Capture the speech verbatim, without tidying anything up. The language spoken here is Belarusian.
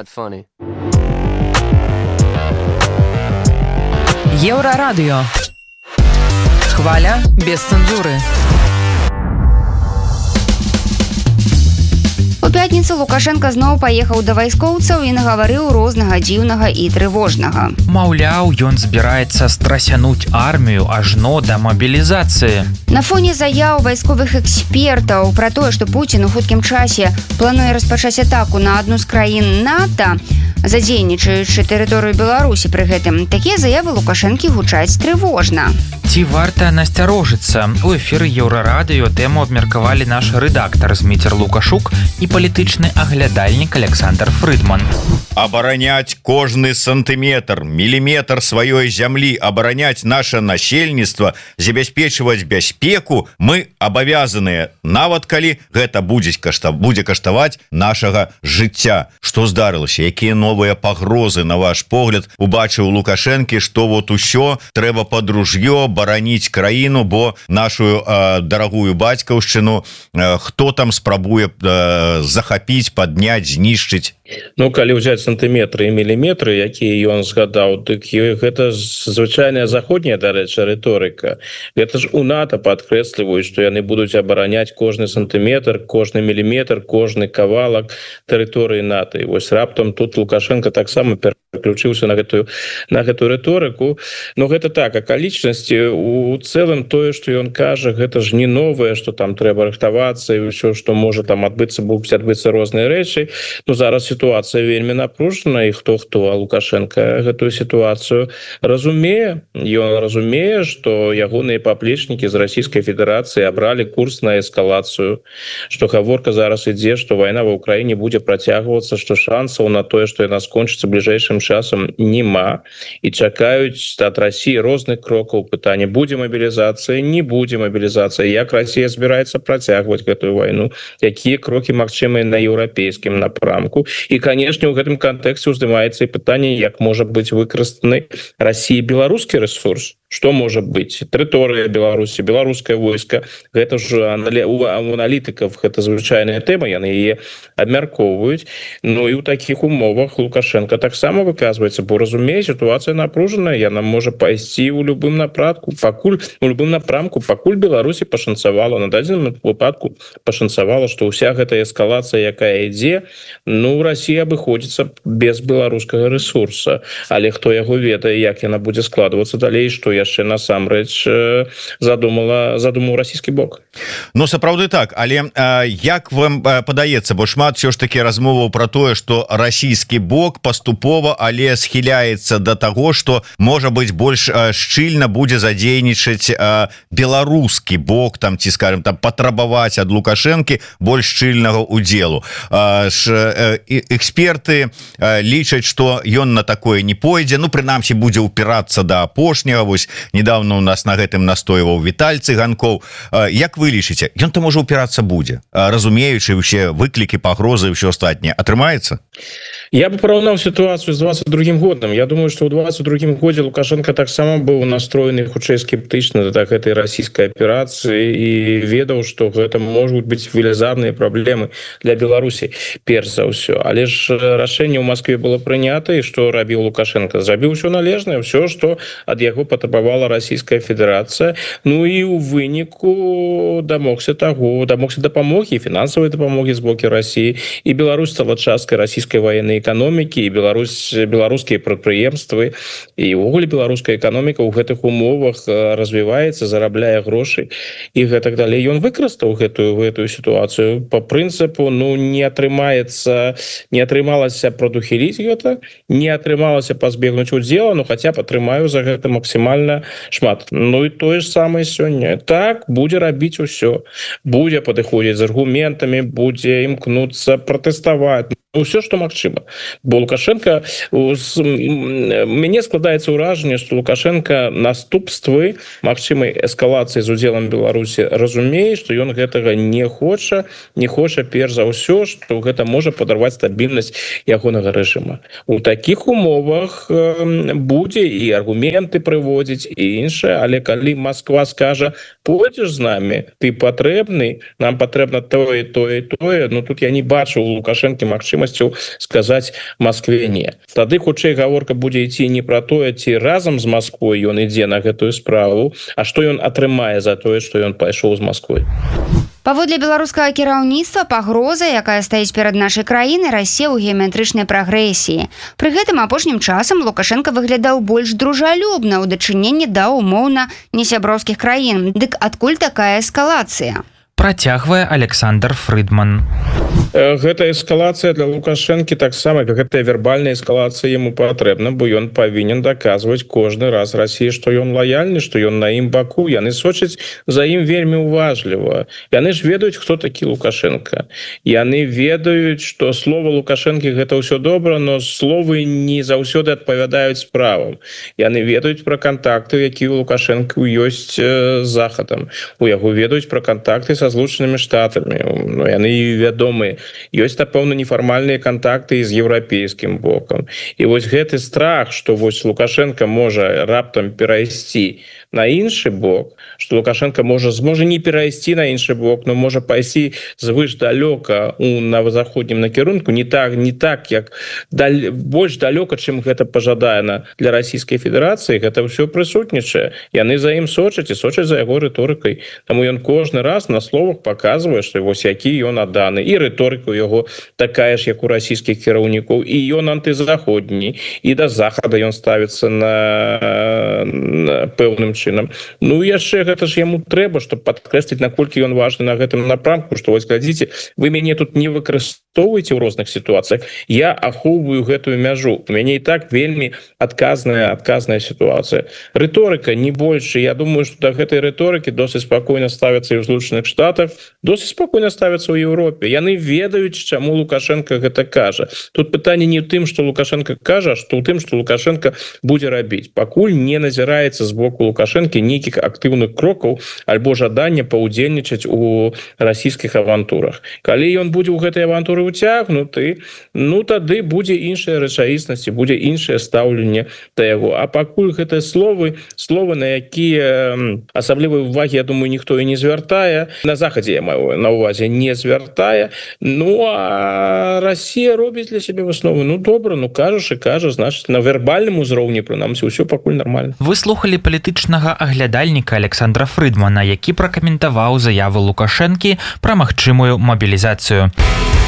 not funny. Еврорадио. Хваля без цензуры. У пятніцу Лукашенко зноў паехаў да вайскоўцаў і нагаварыў рознага дзіўнага і трывожнага. Маўляў, ён збіраецца страсянуць армію ажно да мабілізацыі. На фоне заяў вайсковых экспертаў пра тое, што Пуцін у хуткім часе плануе распачаць атаку на адну з краін НАТО, задзейнічаючы тэрыторыю Беларусі пры гэтым, такія заявы Лукашэнкі гучаць трывожна. Ці варта насцярожыцца? У эфіры Еўрарадыё тэму абмеркавалі наш рэдактар Зміцер Лукашук і палітычны аглядальнік Александр Фрыдман. Абараняць кожны сантыметр, міліметр сваёй зямлі, абараняць наше насельніцтва, забяспечваць бяспеку мы абавязаныя, нават калі гэта будзе кашта, будзе каштаваць нашага жыцця. Што здарылася? Якія новыя пагрозы, на ваш погляд, убачыў Лукашэнкі, што вот усё трэба пад ружьё бараніць краіну, бо нашу э, дарагую бацькаўшчыну э, хто там спрабуе э, захапіць, падняць, знішчыць? Ну, калі ўзяць сантыметры і міліметры, якія ён згадаў, дык гэта звычайная заходняя, дарэчы, рыторыка. Гэта ж у НАТО падкрэсліваюць, што яны будуць абараняць кожны сантыметр, кожны міліметр, кожны кавалак тэрыторыі НАТО. І вось раптам тут Лукашенко таксама пераключыўся на гэтую, на гэтую рыторыку. Но гэта так, акалічнасці, у цэлым тое, што ён кажа, гэта ж не новае, што там трэба рыхтавацца і ўсё, што можа там адбыцца, будуць адбыцца розныя рэчы. Ну, зараз ситуация вельмі напружана, і хто-хто, а Лукашенко гэтую ситуацию разумее. Ён разумее, што ягоныя паплечнікі з Расійскай Федэрацыі абралі курс на эскалацыю, што гаворка зараз ідзе, што вайна ва Ўкраіне будзе працягвацца, што шансаў на тое, што яна скончыцца бліжэйшым часам, няма, і чакаюць ад Расіі розных крокаў. Пытанне: будзе мабілізацыя, не будзе мабілізацыя, як Расія збіраецца працягваць гэтую вайну, якія крокі магчымыя на еўрапейскім напрамку. І, канешне, у гэтым кантэксце ўздымаецца і пытанне, як можа быць выкарыстаны Расіі беларускі рэсурс. Што можа быць? Тэрыторыя Беларусі, беларускае войска. Гэта ж у аналітыкаў гэта звычайная тэма, яны яе абмяркоўваюць. Ну і ў такіх умовах Лукашенко таксама выказваецца, бо разумее, сітуацыя напружаная, яна можа пайсці ў любым напрамку, пакуль у любым напрамку, пакуль Беларусі пашанцавала, на дадзеным выпадку пашанцавала, што ўся гэтая эскалацыя, якая ідзе, ну, Расія абыходзіцца без беларускага рэсурса. Але хто яго ведае, як яна будзе складвацца далей, што яшчэ насамрэч задумала, задумаў расійскі бок. Ну, сапраўды так, але а, як вам падаецца, бо шмат все ж таки размоваў пра тое, што расійскі бок паступова, але схіляецца да таго, што можа быць больш а, шчыльна будзе задзейнічаць а, беларускі бок, там ці скажем там патрабаваць ад Лукашэнкі больш шчыльнага удзелу. А, ш, а, эксперты а, лічаць, што ён на такое не пойдзе, ну прынамсі будзе ўпірацца да апошняга. Вось недавно у нас на гэтым настойваў Віталь Цыганкоў. Як вы лічыце, ён то можа ўпірацца будзе, разумеючы ўсе выклікі, пагрозы і ўсё астатняе, атрымаецца? Я бы параўнаў сітуацыю з двадцать другим годам. Я думаю, што ў двадцать другим годзе Лукашенко таксама быў настроены хутчэй скептычна да гэтай расійскай аперацыі і ведаў, што гэта могуць быць велізарныя праблемы для Беларусі перш за ўсё. Але ж рашэнне ў Маскве было прынята, і што рабіў Лукашенко? Зрабіў усё належнае, ўсё, што ад яго патрабавала Расійская Федэрацыя. Ну і ў выніку дамогся таго, дамогся дапамогі, фінансавай дапамогі з боку Расіі, і Беларусь стала часткай расійскай ваеннай эканомікі, і Беларусь, беларускія прадпрыемствы, і ўвогуле беларуская эканоміка ў гэтых умовах развіваецца, зарабляе грошы і гэтак далей. Ён выкарыстаў гэтую гэтую сітуацыю по прынцыпу, ну не атрымаецца, не атрымалася прадухіліць гэта, не атрымалася пазбегнуць удзела, ну хаця б атрымаю за гэта максімальна шмат. Ну і тое ж самае сёння. Так, будзе рабіць усё, будзе падыходзіць з аргументамі, будзе імкнуцца пратэставаць, ўсё, што магчыма. Бо Лукашенко, мяне складаецца ўражанне, што Лукашенко наступствы магчымай эскалацыі з удзелам Беларусі разумее, што ён гэтага не хоча, не хоча перш за ўсё, што гэта можа падарваць стабільнасць ягонага рэжыма. У такіх умовах будзе і аргументы прыводзіць і іншае, але калі Москва скажа: пойдзеш з намі, ты патрэбны, нам патрэбна тое, тое, тое, ну тут я не бачу у Лукашэнкі магчымасці магчымасцю сказаць Москве не. Тады хутчэй гаворка будзе ісці не пра тое, ці разам з Москвой ён ідзе на гэтую справу, а што ён атрымае за тое, што ён пайшоў з Москвой. Паводле беларускага кіраўніцтва пагроза, якая стаіць перад нашай краінай, расце ў геаметрычнай прагрэсіі. Пры гэтым апошнім часам Лукашенко выглядаў больш дружалюбна ў дачыненні да умоўна несяброўскіх краін. Дык адкуль такая эскалацыя? Працягвае Александр Фрыдман. Гэта эскалацыя для Лукашэнкі таксама, гэтая вербальная эскалацыя яму патрэбна, бо ён павінен даказваць кожны раз Расіі, што ён лаяльны, што ён на ім баку. Яны сочаць за ім вельмі уважліва. Яны ж ведаюць, хто такі Лукашенко. Яны ведаюць, што слова Лукашэнкі гэта ўсё добра, но словы не заўсёды адпавядаюць справам. Яны ведаюць пра кантакты, якія у Лукашэнкі ёсць з Захадам. У яго ведаюць пра кантакты са Злучанымі Штатамі. Ну, яны вядомыя. Ёсць, напэўна, нефармальныя кантакты з еўрапейскім бокам. І вось гэты страх, што вось Лукашенко можа раптам перайсці на іншы бок, што Лукашенко можа зможа не перайсці на іншы бок, но можа пайсці звыш далёка у навазаходнім накірунку, не так, не так як даль... больш далёка, чым гэта пажадана для Расійскай Федэрацыі, гэта ўсё прысутнічае. Яны за ім сочаць і сочаць за яго рыторыкай. Таму ён кожны раз на словах паказвае, што вось які ён адданы. І рыторыка яго такая ж, як у расійскіх кіраўнікоў, і ён антызаходні, і да Захада ён ставіцца на, на пэўным чынам. Ну яшчэ гэта ж яму трэба, чтобы падкрэсліць, наколькі ён важны на гэтым напрамку, што вось глядзіце, вы мяне тут не выкарыстоўваеце ў розных сітуацыях, я ахоўваю гэтую мяжу. У мяне і так вельмі адказная адказная сітуацыя. Рыторыка не больш, я думаю, што да гэтай рыторыкі досыць спакойна ставяцца і ў Злучаных Штатах, досыць спакойна ставяцца ў Еўропе. Яны ведаюць, чаму Лукашенко гэта кажа. Тут пытанне не ў тым, што Лукашенко кажа, а што ў тым, што Лукашенко будзе рабіць. Пакуль не назіраецца з боку Лукашенко нейкіх актыўных крокаў альбо жадання паўдзельнічаць у расійскіх авантурах. Калі ён будзе ў гэтай авантуры ўцягнуты, ну тады будзе іншая рэчаіснасць, будзе іншае стаўленне да яго. А пакуль гэтыя словы, словы, на якія асаблівай увагі, я думаю, ніхто і не звяртае, на Захадзе я маю на увазе не звяртае, ну а Расія робіць для сябе высновы. Ну добра, ну кажаш і кажа, значыць, на вербальным узроўні прынамсі ўсё пакуль нармальна. Вы слухалі палітычнага аглядальніка Александра Фрыдмана, які пракаментаваў заяву Лукашэнкі пра магчымую мабілізацыю.